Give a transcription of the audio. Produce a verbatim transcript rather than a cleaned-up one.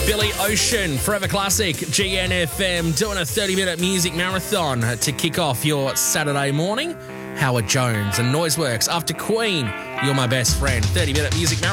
Billy Ocean, Forever Classic, G N F M, doing a thirty-minute music marathon to kick off your Saturday morning. Howard Jones and Noiseworks after Queen, You're My Best Friend. thirty-minute music marathon.